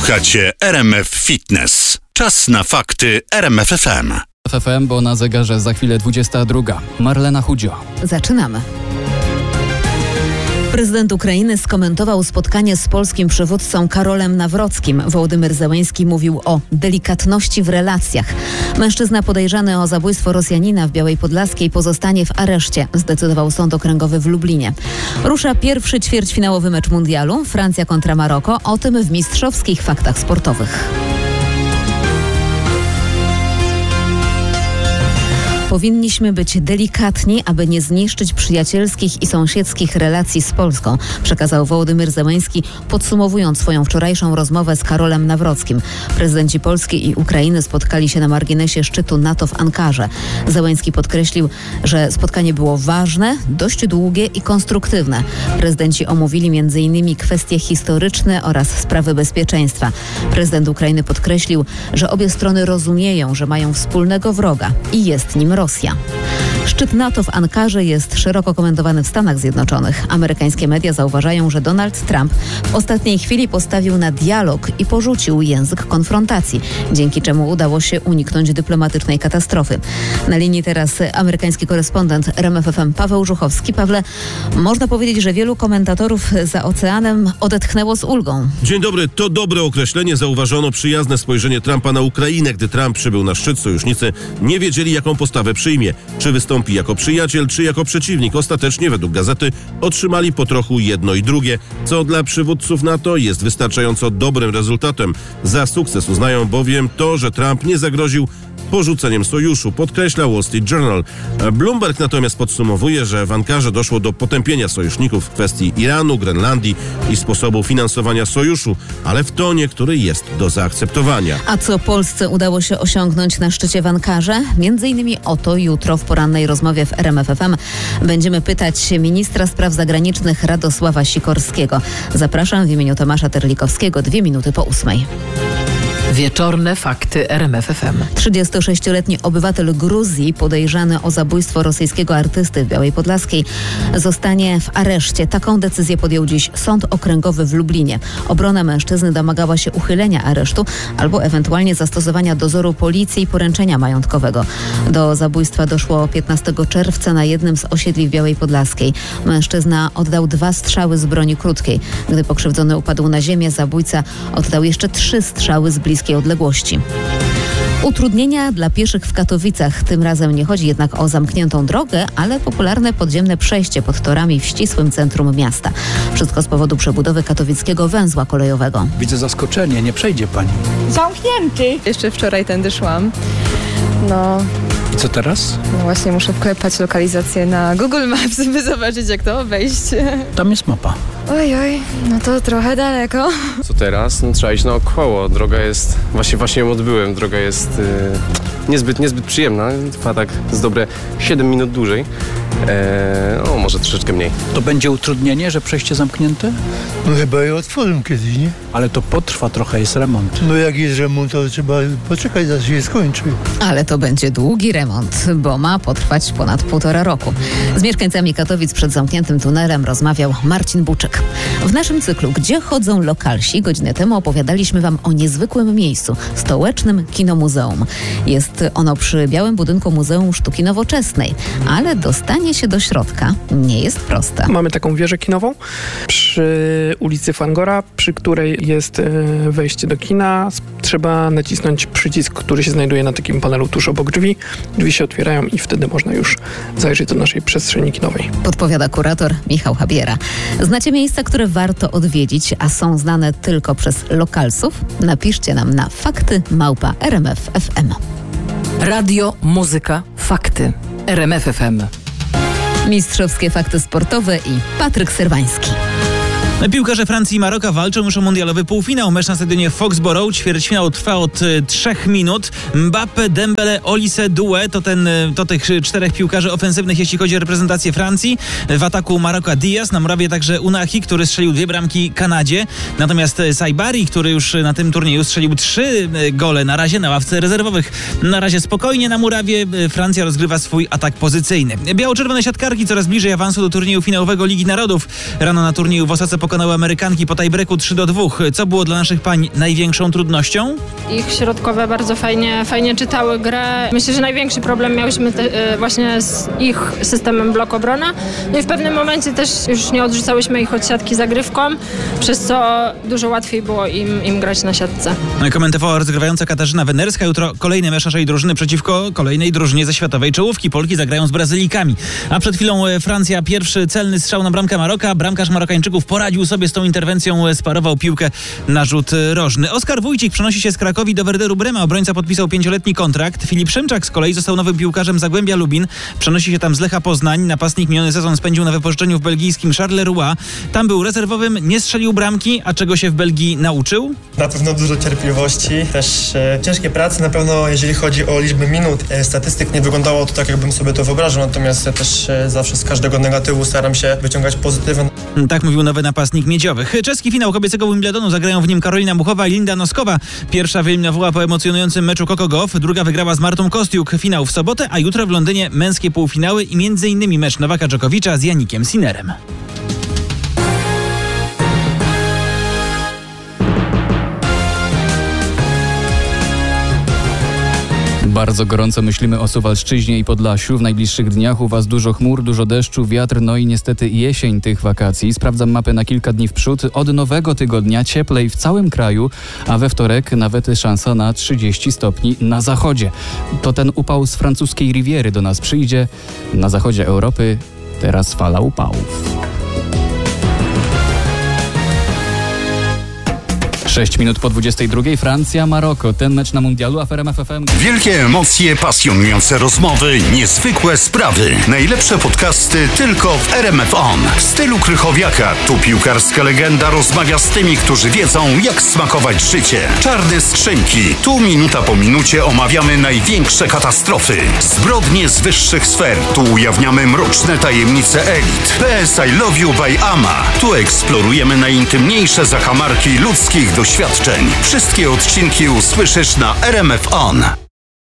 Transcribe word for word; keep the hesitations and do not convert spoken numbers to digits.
Słuchacie R M F Fitness. Czas na fakty R M F F M. F M, bo na zegarze za chwilę dwudziesta druga. Marlena Chudzio. Zaczynamy. Prezydent Ukrainy skomentował spotkanie z polskim przywódcą Karolem Nawrockim. Wołodymyr Zełenski mówił o delikatności w relacjach. Mężczyzna podejrzany o zabójstwo Rosjanina w Białej Podlaskiej pozostanie w areszcie, zdecydował Sąd Okręgowy w Lublinie. Rusza pierwszy ćwierćfinałowy mecz mundialu. Francja kontra Maroko. O tym w mistrzowskich faktach sportowych. Powinniśmy być delikatni, aby nie zniszczyć przyjacielskich i sąsiedzkich relacji z Polską, przekazał Wołodymyr Zełenski, podsumowując swoją wczorajszą rozmowę z Karolem Nawrockim. Prezydenci Polski i Ukrainy spotkali się na marginesie szczytu NATO w Ankarze. Zełenski podkreślił, że spotkanie było ważne, dość długie i konstruktywne. Prezydenci omówili między innymi kwestie historyczne oraz sprawy bezpieczeństwa. Prezydent Ukrainy podkreślił, że obie strony rozumieją, że mają wspólnego wroga i jest nim Rosja. Szczyt NATO w Ankarze jest szeroko komentowany w Stanach Zjednoczonych. Amerykańskie media zauważają, że Donald Trump w ostatniej chwili postawił na dialog i porzucił język konfrontacji, dzięki czemu udało się uniknąć dyplomatycznej katastrofy. Na linii teraz amerykański korespondent R M F F M Paweł Żuchowski. Pawle, można powiedzieć, że wielu komentatorów za oceanem odetchnęło z ulgą. Dzień dobry, to dobre określenie. Zauważono przyjazne spojrzenie Trumpa na Ukrainę. Gdy Trump przybył na szczyt, sojusznicy nie wiedzieli, jaką postawę przyjmie. Czy wystąpi jako przyjaciel, czy jako przeciwnik. Ostatecznie, według gazety, otrzymali po trochu jedno i drugie, co dla przywódców NATO jest wystarczająco dobrym rezultatem. Za sukces uznają bowiem to, że Trump nie zagroził porzuceniem sojuszu, podkreśla Wall Street Journal. Bloomberg natomiast podsumowuje, że w Ankarze doszło do potępienia sojuszników w kwestii Iranu, Grenlandii i sposobu finansowania sojuszu, ale w tonie, który jest do zaakceptowania. A co Polsce udało się osiągnąć na szczycie w Ankarze? Między innymi o to jutro w porannej rozmowie w R M F F M będziemy pytać ministra spraw zagranicznych Radosława Sikorskiego. Zapraszam w imieniu Tomasza Terlikowskiego, dwie minuty po ósmej. Wieczorne fakty R M F F M. trzydziestosześcioletni obywatel Gruzji podejrzany o zabójstwo rosyjskiego artysty w Białej Podlaskiej zostanie w areszcie. Taką decyzję podjął dziś Sąd Okręgowy w Lublinie. Obrona mężczyzny domagała się uchylenia aresztu albo ewentualnie zastosowania dozoru policji i poręczenia majątkowego. Do zabójstwa doszło piętnastego czerwca na jednym z osiedli w Białej Podlaskiej. Mężczyzna oddał dwa strzały z broni krótkiej. Gdy pokrzywdzony upadł na ziemię, zabójca oddał jeszcze trzy strzały z bliskiej odległości. Utrudnienia dla pieszych w Katowicach. Tym razem nie chodzi jednak o zamkniętą drogę, ale popularne podziemne przejście pod torami w ścisłym centrum miasta. Wszystko z powodu przebudowy katowickiego węzła kolejowego. Widzę zaskoczenie, nie przejdzie pani. Zamknięty. Jeszcze wczoraj tędy szłam. No. I co teraz? No właśnie muszę wklepać lokalizację na Google Maps, by zobaczyć, jak to obejść. Tam jest mapa. Oj, oj, no to trochę daleko. Co teraz? No, trzeba iść naokoło. Droga jest, właśnie właśnie ją odbyłem, droga jest yy, niezbyt, niezbyt przyjemna. Trwa tak z dobre siedem minut dłużej. Eee, o, może troszeczkę mniej. To będzie utrudnienie, że przejście zamknięte? No chyba je otworzą kiedyś, nie? Ale to potrwa trochę, jest remont. No jak jest remont, to trzeba poczekać, aż się skończy. Ale to będzie długi remont, bo ma potrwać ponad półtora roku. Z mieszkańcami Katowic przed zamkniętym tunelem rozmawiał Marcin Buczek. W naszym cyklu Gdzie chodzą lokalsi? Godzinę temu opowiadaliśmy wam o niezwykłym miejscu, stołecznym Kinomuzeum. Jest ono przy białym budynku Muzeum Sztuki Nowoczesnej, ale dostanie się do środka nie jest proste. Mamy taką wieżę kinową przy ulicy Fangora, przy której jest wejście do kina. Trzeba nacisnąć przycisk, który się znajduje na takim panelu tuż obok drzwi. Drzwi się otwierają i wtedy można już zajrzeć do naszej przestrzeni kinowej. Podpowiada kurator Michał Habiera. Znacie miejsca, które warto odwiedzić, a są znane tylko przez lokalsów? Napiszcie nam na fakty małpa R M F F M. Radio, muzyka, fakty. R M F F M. Mistrzowskie fakty sportowe i Patryk Serwański. Piłkarze Francji i Maroka walczą już o mundialowy półfinał. Mecz na stadionie Foxborough. Ćwierćfinał trwa od y, trzech minut. Mbappé, Dembele, Olise, Doué to, ten, to tych czterech piłkarzy ofensywnych, jeśli chodzi o reprezentację Francji. W ataku Maroka Diaz, na murawie także Unahi, który strzelił dwie bramki Kanadzie. Natomiast Saibari, który już na tym turnieju strzelił trzy gole na razie na ławce rezerwowych. Na razie spokojnie na murawie. Francja rozgrywa swój atak pozycyjny. Biało-czerwone siatkarki coraz bliżej awansu do turnieju finałowego Ligi Narodów. Rano na turnieju w Osace pokonały Amerykanki po tiebreaku trzy do dwóch. Co było dla naszych pań największą trudnością? Ich środkowe bardzo fajnie, fajnie czytały grę. Myślę, że największy problem miałyśmy te, właśnie z ich systemem blok-obrona. No i w pewnym momencie też już nie odrzucałyśmy ich od siatki zagrywką, przez co dużo łatwiej było im, im grać na siatce. Komentowała rozgrywająca Katarzyna Wenerska. Jutro kolejny mecz naszej drużyny przeciwko kolejnej drużynie ze światowej czołówki. Polki zagrają z Brazylijkami. A przed chwilą Francja pierwszy celny strzał na bramkę Maroka. Bramkarz Marokańczyków poradził sobie z tą interwencją, sparował piłkę na rzut rożny. Oskar Wójcik przenosi się z Krakowi do Werderu Brema. Obrońca podpisał pięcioletni kontrakt. Filip Szymczak z kolei został nowym piłkarzem Zagłębia Lubin. Przenosi się tam z Lecha Poznań. Napastnik miniony sezon spędził na wypożyczeniu w belgijskim Charleroi. Tam był rezerwowym, nie strzelił bramki, a czego się w Belgii nauczył? Na pewno dużo cierpliwości, też e, ciężkiej pracy. Na pewno jeżeli chodzi o liczbę minut, e, statystyk nie wyglądało to tak, jakbym sobie to wyobrażał. Natomiast ja też e, zawsze z każdego negatywu staram się wyciągać pozytywne. Tak mówił nowy napastnik Miedziowych. Czeski finał kobiecego Wimbledonu, zagrają w nim Karolina Muchowa i Linda Noskowa. Pierwsza wyeliminowała po emocjonującym meczu Coco Gauff, druga wygrała z Martą Kostiuk. Finał w sobotę, a jutro w Londynie męskie półfinały i między innymi mecz Nowaka Dżokowicza z Janikiem Sinnerem. Bardzo gorąco myślimy o Suwalszczyźnie i Podlasiu. W najbliższych dniach u Was dużo chmur, dużo deszczu, wiatr, no i niestety jesień tych wakacji. Sprawdzam mapę na kilka dni w przód. Od nowego tygodnia cieplej w całym kraju, a we wtorek nawet szansa na trzydzieści stopni na zachodzie. To ten upał z francuskiej Riviery do nas przyjdzie. Na zachodzie Europy teraz fala upałów. sześć minut po dwudziestej drugiej. Francja, Maroko. Ten mecz na mundialu, a w R M F F M. Wielkie emocje, pasjonujące rozmowy, niezwykłe sprawy. Najlepsze podcasty tylko w R M F On. W stylu Krychowiaka. Tu piłkarska legenda rozmawia z tymi, którzy wiedzą, jak smakować życie. Czarne skrzynki. Tu minuta po minucie omawiamy największe katastrofy. Zbrodnie z wyższych sfer. Tu ujawniamy mroczne tajemnice elit. P S I Love You by Ama. Tu eksplorujemy najintymniejsze zakamarki ludzkich doświadczeń. Wszystkie odcinki usłyszysz na R M F On.